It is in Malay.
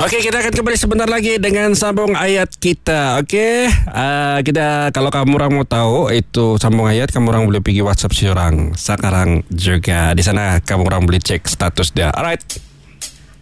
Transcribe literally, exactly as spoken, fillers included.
Okey, kita akan kembali sebentar lagi dengan sambung ayat kita. Okey, uh, kita kalau kamu orang mau tahu itu sambung ayat, kamu orang boleh pergi WhatsApp si orang sekarang juga. Di sana kamu orang boleh cek status dia. Alright.